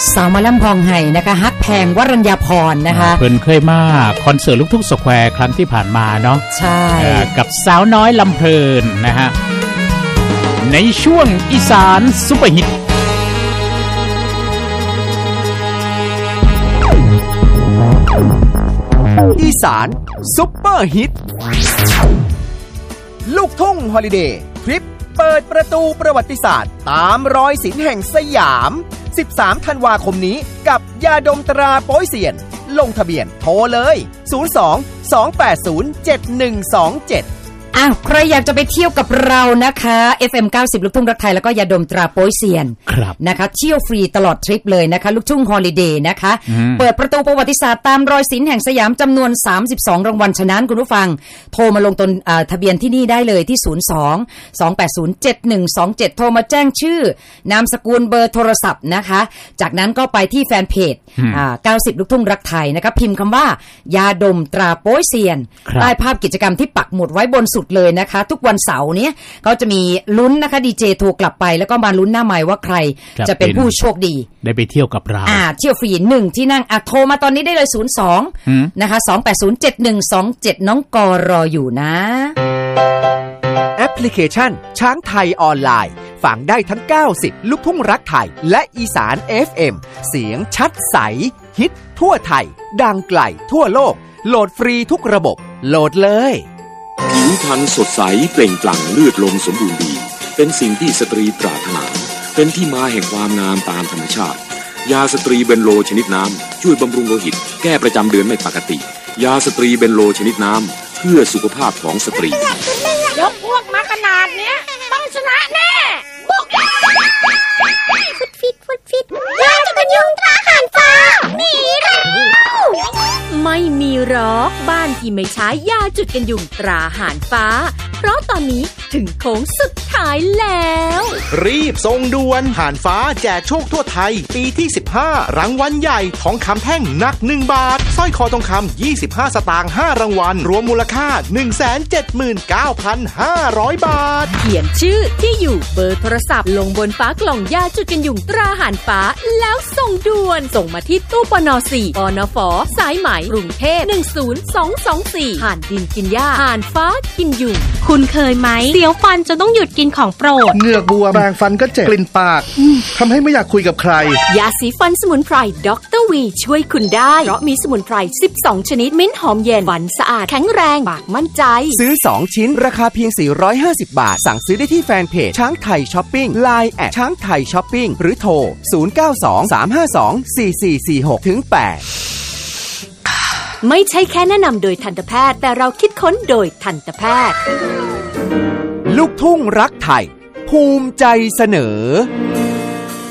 สาวมาล่ำพองไห้นะคะฮักแพงวรัญญาพรนะคะเพิ่นเคยมาคอนเสิร์ตลูกทุ่งสแควร์ครั้งที่ผ่านมาเนาะใช่กับสาวน้อยลำเพลินนะฮะในช่วงอีสานซุปเปอร์ฮิตอีสานซุปเปอร์ฮิตลูกทุ่งฮอลิเดย์ทริปเปิดประตูประวัติศาสตร์ตามรอยศิลป์แห่งสยาม13 ธันวาคมนี้กับยาดมตราโป๊ยเซียนลงทะเบียนโทรเลย02-280-7127 อ้าวใครอยากจะไปเที่ยวกับเรานะคะ FM 90ลูกทุ่งรักไทยแล้วก็ยาดมตราโป๊ยเซียนนะคะเที่ยวฟรีตลอดทริปเลยนะคะลูกทุ่งฮอลิเดย์นะคะเปิดประตูประวัติศาสตร์ตามรอยศิลป์แห่งสยามจำนวน32รางวัลฉะนั้นคุณผู้ฟังโทรมาลงตนทะเบียนที่นี่ได้เลยที่02-280-7127โทรมาแจ้งชื่อนามสกุลเบอร์โทรศัพท์นะคะจากนั้นก็ไปที่แฟนเพจ90ลูกทุ่งรักไทยนะคะพิมพ์คำว่ายาดมตราโป๊ยเซียนใต้ภาพกิจกรรมที่ปักหมุดไว้บนสุดเลยนะคะทุกวันเสาร์นี้ก็จะมีลุ้นนะคะดีเจโทรกลับไปแล้วก็มาลุ้นหน้าไมค์ว่าใครจะเป็นผู้โชคดีได้ไปเที่ยวกับเราเที่ยวฟรี1ที่นั่งโทรมาตอนนี้ได้เลย02นะคะ280-7127น้องกรออยู่นะแอปพลิเคชันช้างไทยออนไลน์ฟังได้ทั้ง90ลูกทุ่งรักไทยและอีสาน FM เสียงชัดใสฮิตทั่วไทยดังไกลทั่วโลกโหลดฟรีทุกระบบโหลดเลยผิวพรรณสดใสเปล่งปลั่งเลือดลมสมบูรณ์ดีเป็นสิ่งที่สตรีปรารถนาเป็นที่มาแห่งความงามตามธรรมชาติยาสตรีเบนโลชนิดน้ำช่วยบำรุงโลหิตแก้ประจำเดือนไม่ปกติยาสตรีเบนโลชนิดน้ำเพื่อสุขภาพของสตรียกพวกมาขนาดเนี้ยต้องชนะแน่บุกฟุดฟิตยาจะเป็นยุงตราหันฟ้าหนีแล้วไม่มีหรอกบ้านที่ไม่ใช้ยาจุดกันยุงตราหานฟ้าเพราะตอนนี้ถึงโค้งสุดท้ายแล้วรีบส่งด่วนหานฟ้าแจกโชคทั่วไทยปีที่15รางวัลใหญ่ทองคำแท่งหนัก1 บาทสร้อยคอทองคำ25 สตางค์5รางวัลรวมมูลค่า 179,500 บาทเขียนชื่อที่อยู่เบอร์โทรศัพท์ลงบนฝากล่องยาจุดกันยุงตราหานฟ้าแล้วส่งด่วนส่งมาที่ตู้ปน4ปนฝสายไหมกรุงเทพ10224ผ่านดินกินหญ้าหานฟ้ากินยุงคุณเคยไหมเสียวฟันจนต้องหยุดกินของโปรดเหงือกบวมแปรงฟันก็เจ็บกลิ่นปากทำให้ไม่อยากคุยกับใครยาสีฟันสมุนไพรดร.วีช่วยคุณได้เพราะมีสมุนไพร12ชนิดมิ้นหอมเย็นฟันสะอาดแข็งแรงปากมั่นใจซื้อ2ชิ้นราคาเพียง450 บาทสั่งซื้อได้ที่แฟนเพจช้างไทยช้อปปิ้ง LINE แอดช้างไทยช้อปปิ้งหรือโทร0923524446-8 ไม่ใช่แค่แนะนำโดยทันตแพทย์แต่เราคิดค้นโดยทันตแพทย์ลูกทุ่งรักไทยภูมิใจเสนอ